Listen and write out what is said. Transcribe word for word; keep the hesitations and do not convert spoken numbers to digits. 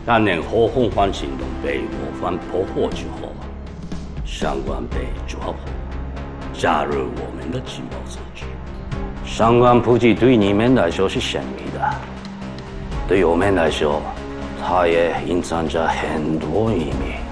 当年火红环行动被模范破获之后，上官被抓获，加入我们的情报组织。上官普吉对你们来说是神秘的，对我们来说，他也隐藏着很多秘密。